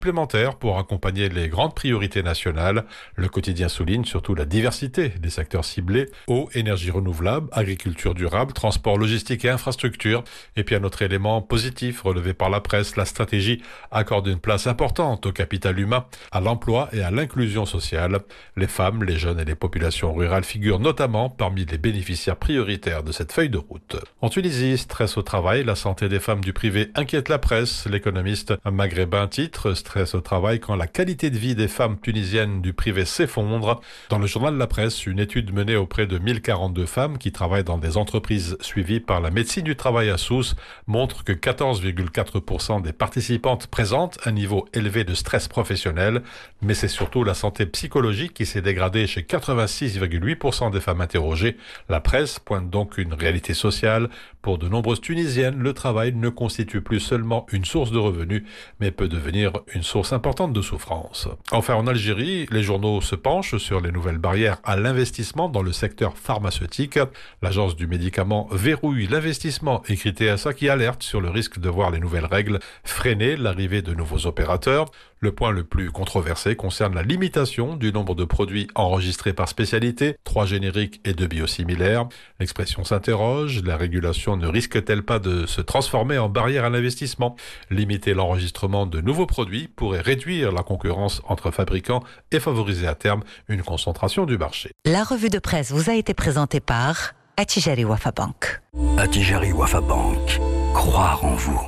supplémentaires pour accompagner les grandes priorités nationales. Le quotidien souligne surtout la diversité des secteurs ciblés, eau, énergie renouvelable, agriculture durable, transport, logistique et infrastructure. Et puis un autre élément positif relevé par la presse, la stratégie accorde une place importante au capital humain, à l'emploi et à l'inclusion sociale. Les femmes, les jeunes et les populations rurales figurent notamment parmi les bénéficiaires prioritaires de cette feuille de route. En Tunisie, stress au travail, la santé des femmes du privé inquiète la presse. L'économiste maghrébin titre « Stress au travail quand la qualité de vie des femmes tunisiennes du privé s'effondre ». Dans le journal La Presse, une étude menée auprès de 1042 femmes qui travaillent dans des entreprises suivies par la médecine du travail à Sousse montre que 14,4% des participantes présentent un niveau élevé de stress professionnel, mais c'est surtout la santé psychologique qui s'est dégradée chez 86,8% des femmes interrogées. La presse pointe donc une réalité sociale. Pour de nombreuses Tunisiennes, le travail ne constitue plus seulement une source de revenus, mais peut devenir une source importante de souffrance. Enfin, en Algérie, les journaux se penchent sur les nouvelles barrières à l'investissement dans le secteur pharmaceutique. L'agence du médicament verrouille l'investissement, écrit TSA, qui alerte sur le risque de voir les nouvelles règles freiner l'arrivée de nouveaux opérateurs. Le point le plus controversé concerne la limitation du nombre de produits enregistrés par spécialité, 3 génériques et 2 biosimilaires. L'expression s'interroge, la régulation ne risque-t-elle pas de se transformer en barrière à l'investissement ? Limiter l'enregistrement de nouveaux produits pourrait réduire la concurrence entre fabricants et favoriser à terme une concentration du marché. La revue de presse vous a été présentée par Attijari Wafa Bank. Attijari Wafa Bank, croire en vous.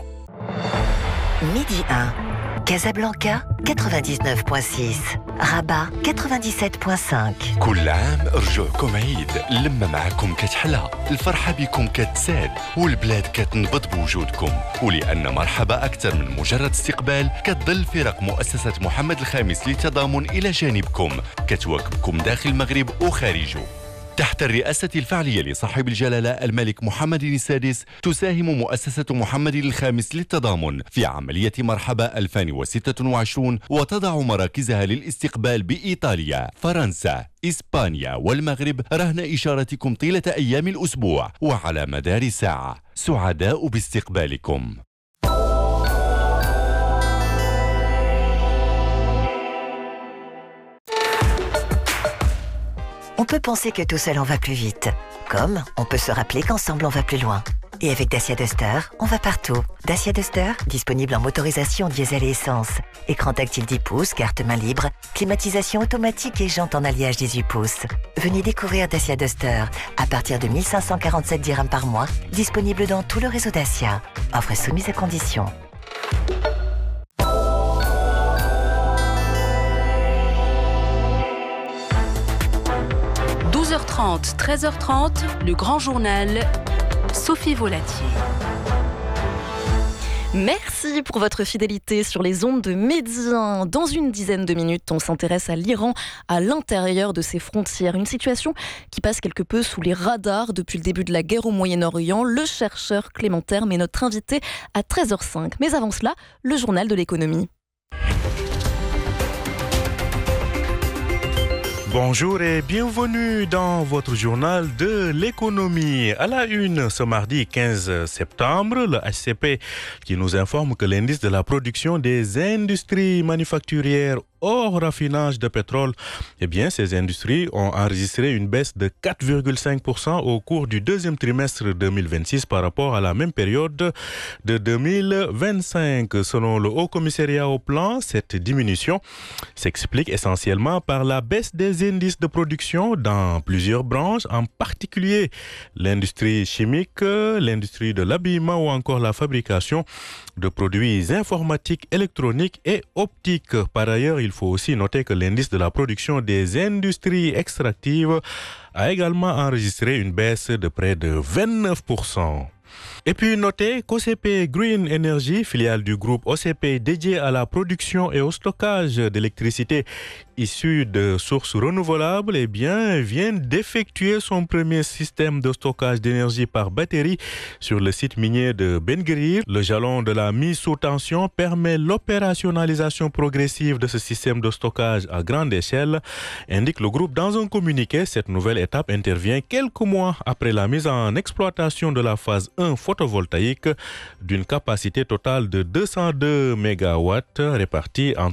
Midi 1. Casablanca 99.6, Rabat 97.5. كل عام رجوعكم عيد، اللمة معكم كتحلى، الفرحة بكم كتزاد، والبلاد كتنبض بوجودكم، ولأن مرحبا أكثر من مجرد استقبال، كتظل فرق مؤسسة محمد الخامس للتضامن إلى جانبكم، كتواكبكم داخل المغرب وخارجه. تحت الرئاسة الفعلية لصاحب الجلالة الملك محمد السادس تساهم مؤسسة محمد الخامس للتضامن في عملية مرحبا 2026 وتضع مراكزها للاستقبال بإيطاليا، فرنسا، إسبانيا والمغرب رهن إشارتكم طيلة أيام الأسبوع وعلى مدار ساعة. سعداء باستقبالكم. On peut penser que tout seul on va plus vite, comme on peut se rappeler qu'ensemble on va plus loin. Et avec Dacia Duster, on va partout. Dacia Duster, disponible en motorisation diesel et essence. Écran tactile 10 pouces, carte main libre, climatisation automatique et jantes en alliage 18 pouces. Venez découvrir Dacia Duster à partir de 1547 dirhams par mois, disponible dans tout le réseau Dacia. Offre soumise à conditions. h 13h30, le grand journal, Sophie Volatier. Merci pour votre fidélité sur les ondes de Médien. Dans une dizaine de minutes, on s'intéresse à l'Iran, à l'intérieur de ses frontières. Une situation qui passe quelque peu sous les radars depuis le début de la guerre au Moyen-Orient. Le chercheur Clément Terme est notre invité à 13h05. Mais avant cela, le journal de l'économie. Bonjour et bienvenue dans votre journal de l'économie. À la une, ce mardi 15 septembre, le HCP qui nous informe que l'indice de la production des industries manufacturières hors raffinage de pétrole, eh bien, ces industries ont enregistré une baisse de 4,5% au cours du deuxième trimestre 2026 par rapport à la même période de 2025. Selon le Haut Commissariat au Plan, cette diminution s'explique essentiellement par la baisse des indices de production dans plusieurs branches, en particulier l'industrie chimique, l'industrie de l'habillement ou encore la fabrication de produits informatiques, électroniques et optiques. Par ailleurs, il faut aussi noter que l'indice de la production des industries extractives a également enregistré une baisse de près de 29%. Et puis notez qu'OCP Green Energy, filiale du groupe OCP dédiée à la production et au stockage d'électricité issue de sources renouvelables, eh bien, vient d'effectuer son premier système de stockage d'énergie par batterie sur le site minier de Ben Guerir. Le jalon de la mise sous tension permet l'opérationnalisation progressive de ce système de stockage à grande échelle, indique le groupe dans un communiqué. Cette nouvelle étape intervient quelques mois après la mise en exploitation de la phase 1 un photovoltaïque d'une capacité totale de 202 MW répartis en